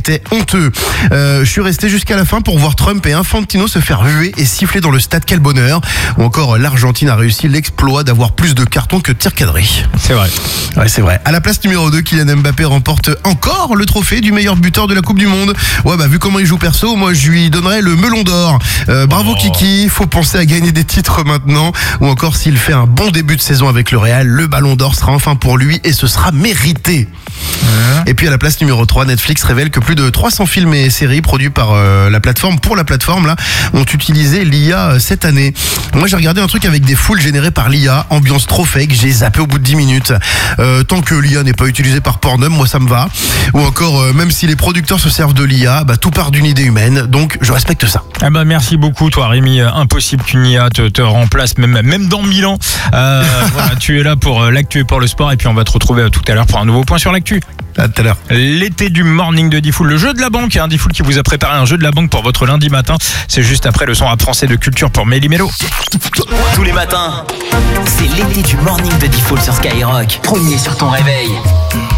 c'était honteux. Je suis resté jusqu'à la fin pour voir Trump et Infantino se faire huer et siffler dans le stade. Quel bonheur. Ou encore, l'Argentine a réussi l'exploit d'avoir plus de cartons que tir cadré. C'est vrai. Ouais, c'est vrai. À la place numéro 2, Kylian Mbappé remporte encore le trophée du meilleur buteur de la Coupe du Monde. Ouais, vu comment il joue perso, moi je lui donnerais le melon d'or. Bravo Kiki, faut penser à gagner des titres maintenant. Ou encore, s'il fait un bon début de saison avec le Real, le ballon d'or sera enfin pour lui et ce sera mérité. Et puis à la place numéro 3, Netflix révèle que plus de 300 films et séries produits par la plateforme là, ont utilisé l'IA cette année. Moi j'ai regardé un truc avec des foules générées par l'IA, ambiance trop fake, j'ai zappé au bout de 10 minutes. Tant que l'IA n'est pas utilisée par Pornhub, moi ça me va. Ou encore, même si les producteurs se servent de l'IA, tout part d'une idée humaine, donc je respecte ça. Merci beaucoup toi Rémi, impossible qu'une IA te remplace même dans 1000 ans. Voilà, tu es là pour l'actu et pour le sport et puis on va te retrouver tout à l'heure pour un nouveau point sur l'actu. À tout à l'heure. L'été du morning de Diffoul, le jeu de la banque, Diffoul qui vous a préparé un jeu de la banque pour votre lundi matin. C'est juste après le son rap français de culture pour Méli-Mélo. Tous les matins, c'est l'été du morning de Diffoul sur Skyrock. Premier sur ton réveil.